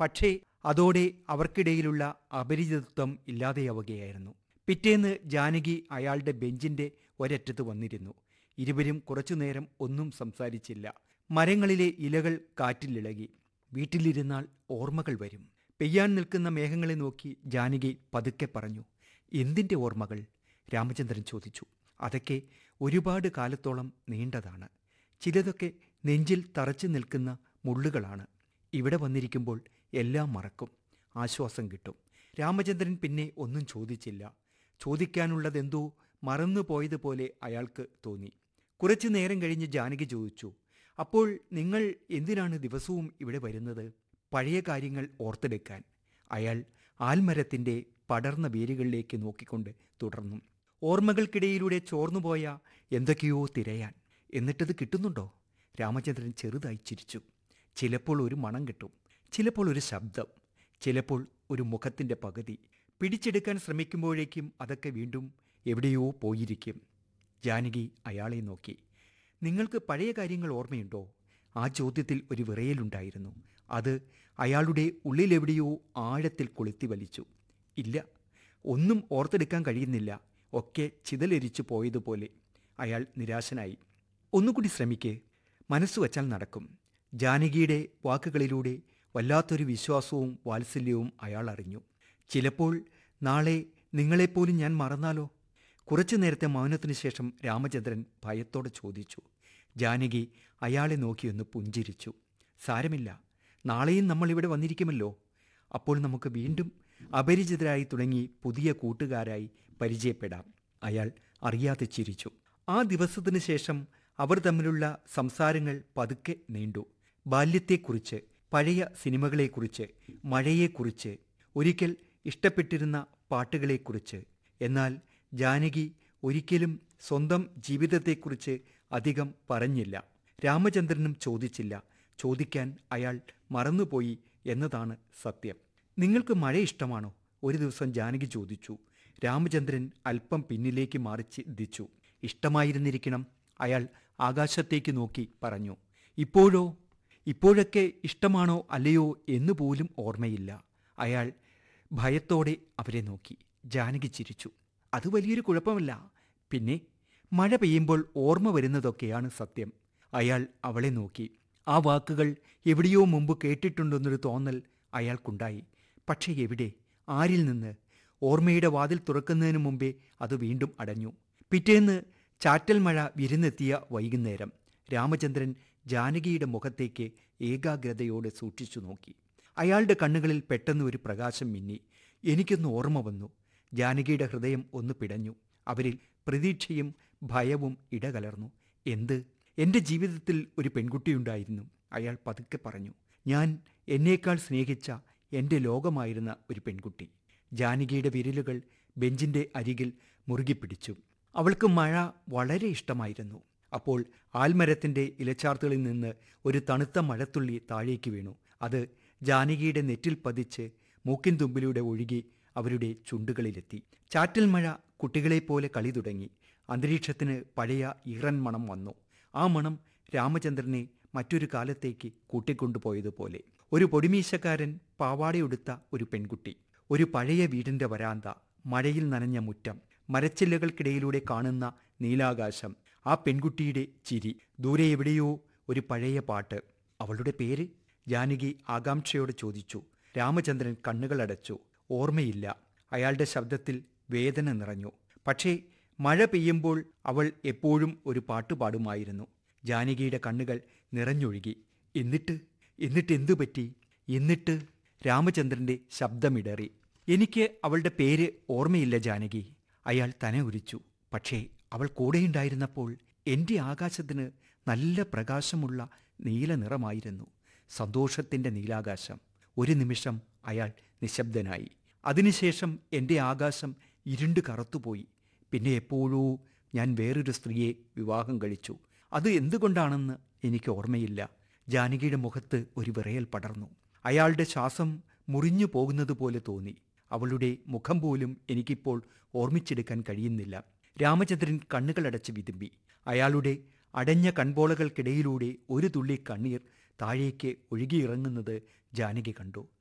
പക്ഷേ അതോടെ അവർക്കിടയിലുള്ള അപരിചിതത്വം ഇല്ലാതെയാവുകയായിരുന്നു. പിറ്റേന്ന് ജാനകി അയാളുടെ ബെഞ്ചിന്റെ ഒരറ്റത്ത് വന്നിരുന്നു. ഇരുവരും കുറച്ചുനേരം ഒന്നും സംസാരിച്ചില്ല. മരങ്ങളിലെ ഇലകൾ കാറ്റിലിളകി. വീട്ടിലിരുന്നാൽ ഓർമ്മകൾ വരും. പെയ്യാൻ നിൽക്കുന്ന മേഘങ്ങളെ നോക്കി ജാനകി പതുക്കെ പറഞ്ഞു. എന്തിൻ്റെ ഓർമ്മകൾ? രാമചന്ദ്രൻ ചോദിച്ചു. അതൊക്കെ ഒരുപാട് കാലത്തോളം നീണ്ടതാണ്. ചിലതൊക്കെ നെഞ്ചിൽ തറച്ചു നിൽക്കുന്ന മുള്ളുകളാണ്. ഇവിടെ വന്നിരിക്കുമ്പോൾ എല്ലാം മറക്കും, ആശ്വാസം കിട്ടും. രാമചന്ദ്രൻ പിന്നെ ഒന്നും ചോദിച്ചില്ല. ചോദിക്കാനുള്ളതെന്തോ മറന്നുപോയതുപോലെ അയാൾക്ക് തോന്നി. കുറച്ചു നേരം കഴിഞ്ഞ് ജാനകി ചോദിച്ചു, അപ്പോൾ നിങ്ങൾ എന്തിനാണ് ദിവസവും ഇവിടെ വരുന്നത്? പഴയ കാര്യങ്ങൾ ഓർത്തെടുക്കാൻ. അയാൾ ആൽമരത്തിൻ്റെ പടർന്ന വേരുകളിലേക്ക് നോക്കിക്കൊണ്ട് തുടർന്നു. ഓർമ്മകൾക്കിടയിലൂടെ ചോർന്നുപോയ എന്തൊക്കെയോ തിരയാൻ. എന്നിട്ടത് കിട്ടുന്നുണ്ടോ? രാമചന്ദ്രൻ ചെറുതായി ചിരിച്ചു. ചിലപ്പോൾ ഒരു മണം കിട്ടും, ചിലപ്പോൾ ഒരു ശബ്ദം, ചിലപ്പോൾ ഒരു മുഖത്തിൻ്റെ പകുതി. പിടിച്ചെടുക്കാൻ ശ്രമിക്കുമ്പോഴേക്കും അതൊക്കെ വീണ്ടും എവിടെയോ പോയിരിക്കും. ജാനകി അയാളെ നോക്കി. നിങ്ങൾക്ക് പഴയ കാര്യങ്ങൾ ഓർമ്മയുണ്ടോ? ആ ചോദ്യത്തിൽ ഒരു വിറയലുണ്ടായിരുന്നു. അത് അയാളുടെ ഉള്ളിലെവിടെയോ ആഴത്തിൽ കൊളുത്തി വലിച്ചു. ഇല്ല, ഒന്നും ഓർത്തെടുക്കാൻ കഴിയുന്നില്ല. ഒക്കെ ചിതലെരിച്ചു പോയതുപോലെ. അയാൾ നിരാശനായി. ഒന്നുകൂടി ശ്രമിക്ക്, മനസ്സ് വച്ചാൽ നടക്കും. ജാനകിയുടെ വാക്കുകളിലൂടെ വല്ലാത്തൊരു വിശ്വാസവും വാത്സല്യവും അയാൾ അറിഞ്ഞു. ചിലപ്പോൾ നാളെ നിങ്ങളെപ്പോലും ഞാൻ മറന്നാലോ? കുറച്ചു നേരത്തെ മൗനത്തിനു ശേഷം രാമചന്ദ്രൻ ഭയത്തോടെ ചോദിച്ചു. ജാനകി അയാളെ നോക്കിയൊന്ന് പുഞ്ചിരിച്ചു. സാരമില്ല, നാളെയും നമ്മളിവിടെ വന്നിരിക്കുമല്ലോ. അപ്പോൾ നമുക്ക് വീണ്ടും അപരിചിതരായി തുടങ്ങി പുതിയ കൂട്ടുകാരായി പരിചയപ്പെടാം. അയാൾ അറിയാതെ ചിരിച്ചു. ആ ദിവസത്തിനു ശേഷം അവർ തമ്മിലുള്ള സംസാരങ്ങൾ പതുക്കെ നീണ്ടു. ബാല്യത്തെക്കുറിച്ച്, പഴയ സിനിമകളെക്കുറിച്ച്, മഴയെക്കുറിച്ച്, ഒരിക്കൽ ഇഷ്ടപ്പെട്ടിരുന്ന പാട്ടുകളെക്കുറിച്ച്. എന്നാൽ ജാനകി ഒരിക്കലും സ്വന്തം ജീവിതത്തെക്കുറിച്ച് അധികം പറഞ്ഞില്ല. രാമചന്ദ്രനും ചോദിച്ചില്ല. ചോദിക്കാൻ അയാൾ മറന്നുപോയി എന്നതാണ് സത്യം. നിങ്ങൾക്ക് മഴ ഇഷ്ടമാണോ? ഒരു ദിവസം ജാനകി ചോദിച്ചു. രാമചന്ദ്രൻ അല്പം പിന്നിലേക്ക് മാറി ചിന്തിച്ചു. ഇഷ്ടമായിരുന്നിരിക്കണം. അയാൾ ആകാശത്തേക്ക് നോക്കി പറഞ്ഞു. ഇപ്പോഴോ? ഇപ്പോഴൊക്കെ ഇഷ്ടമാണോ അല്ലയോ എന്നുപോലും ഓർമ്മയില്ല. അയാൾ ഭയത്തോടെ അവരെ നോക്കി. ജാനകി ചിരിച്ചു. അത് വലിയൊരു കുഴപ്പമല്ല. പിന്നെ മഴ പെയ്യുമ്പോൾ ഓർമ്മ വരുന്നതൊക്കെയാണ് സത്യം. അയാൾ അവളെ നോക്കി. ആ വാക്കുകൾ എവിടെയോ മുമ്പ് കേട്ടിട്ടുണ്ടെന്നൊരു തോന്നൽ അയാൾക്കുണ്ടായി. പക്ഷേ എവിടെ? ആരിൽ നിന്ന്? ഓർമ്മയുടെ വാതിൽ തുറക്കുന്നതിന് മുമ്പേ അത് വീണ്ടും അടഞ്ഞു. പിറ്റേന്ന് ചാറ്റൽ മഴ വിരുന്നെത്തിയ വൈകുന്നേരം രാമചന്ദ്രൻ ജാനകിയുടെ മുഖത്തേക്ക് ഏകാഗ്രതയോടെ സൂക്ഷിച്ചു നോക്കി. അയാളുടെ കണ്ണുകളിൽ പെട്ടെന്ന് ഒരു പ്രകാശം മിന്നി. എനിക്കൊന്ന് ഓർമ്മ വന്നു. ജാനകിയുടെ ഹൃദയം ഒന്ന് പിടഞ്ഞു. അവരിൽ പ്രതീക്ഷയും ഭയവും ഇടകലർന്നു. എന്ത്? എൻ്റെ ജീവിതത്തിൽ ഒരു പെൺകുട്ടിയുണ്ടായിരുന്നു, അയാൾ പതുക്കെ പറഞ്ഞു. ഞാൻ എന്നേക്കാൾ സ്നേഹിച്ച എൻ്റെ ലോകമായിരുന്ന ഒരു പെൺകുട്ടി. ജാനകിയുടെ വിരലുകൾ ബെഞ്ചിൻ്റെ അരികിൽ മുറുകി പിടിച്ചു. അവൾക്ക് മഴ വളരെ ഇഷ്ടമായിരുന്നു. അപ്പോൾ ആൽമരത്തിൻ്റെ ഇലച്ചാർത്തുകളിൽ നിന്ന് ഒരു തണുത്ത മഴത്തുള്ളി താഴേക്ക് വീണു. അത് ജാനകിയുടെ നെറ്റിൽ പതിച്ച് മൂക്കിൻ തുമ്പിലൂടെ ഒഴുകി അവരുടെ ചുണ്ടുകളിലെത്തി. ചാറ്റൽ മഴ കുട്ടികളെപ്പോലെ കളി തുടങ്ങി. അന്തരീക്ഷത്തിന് പഴയ ഈറൻ മണം വന്നു. ആ മണം രാമചന്ദ്രനെ മറ്റൊരു കാലത്തേക്ക് കൂട്ടിക്കൊണ്ടുപോയതുപോലെ. ഒരു പൊടിമീശക്കാരൻ പാവാടയുടുത്ത ഒരു പെൺകുട്ടി, ഒരു പഴയ വീടിൻ്റെ വരാന്ത, മഴയിൽ നനഞ്ഞ മുറ്റം, മരച്ചില്ലകൾക്കിടയിലൂടെ കാണുന്ന നീലാകാശം, ആ പെൺകുട്ടിയുടെ ചിരി, ദൂരെ എവിടെയോ ഒരു പഴയ പാട്ട്. അവളുടെ പേര്? ജാനകി ആകാംക്ഷയോടെ ചോദിച്ചു. രാമചന്ദ്രൻ കണ്ണുകളടച്ചു. ഓർമ്മയില്ല. അയാളുടെ ശബ്ദത്തിൽ വേദന നിറഞ്ഞു. പക്ഷേ മഴ പെയ്യുമ്പോൾ അവൾ എപ്പോഴും ഒരു പാട്ട് പാടുമായിരുന്നു. ജാനകിയുടെ കണ്ണുകൾ നിറഞ്ഞൊഴുകി. എന്നിട്ട് എന്തു പറ്റി? എന്നിട്ട് രാമചന്ദ്രൻ്റെ ശബ്ദമിടറി. എനിക്ക് അവളുടെ പേര് ഓർമ്മയില്ല ജാനകി. അയാൾ തന ഉരിച്ചു. പക്ഷേ അവൾ കൂടെയുണ്ടായിരുന്നപ്പോൾ എൻ്റെ ആകാശത്തിന് നല്ല പ്രകാശമുള്ള നീല നിറമായിരുന്നു. സന്തോഷത്തിൻ്റെ നീലാകാശം. ഒരു നിമിഷം അയാൾ നിശബ്ദനായി. അതിനുശേഷം എൻ്റെ ആകാശം ഇരുണ്ട് കറുത്തുപോയി. പിന്നെ എപ്പോഴോ ഞാൻ വേറൊരു സ്ത്രീയെ വിവാഹം കഴിച്ചു. അത് എന്തുകൊണ്ടാണെന്ന് എനിക്ക് ഓർമ്മയില്ല. ജാനകിയുടെ മുഖത്ത് ഒരു വിറയൽ പടർന്നു. അയാളുടെ ശ്വാസം മുറിഞ്ഞു പോകുന്നതുപോലെ തോന്നി. അവളുടെ മുഖം പോലും എനിക്കിപ്പോൾ ഓർമ്മിച്ചെടുക്കാൻ കഴിയുന്നില്ല. രാമചന്ദ്രൻ കണ്ണുകളടച്ച് വിതുമ്പി. അയാളുടെ അടഞ്ഞ കൺപോളകൾക്കിടയിലൂടെ ഒരു തുള്ളി കണ്ണീർ താഴേക്ക് ഒഴുകിയിറങ്ങുന്നത് ജാനകി കണ്ടു.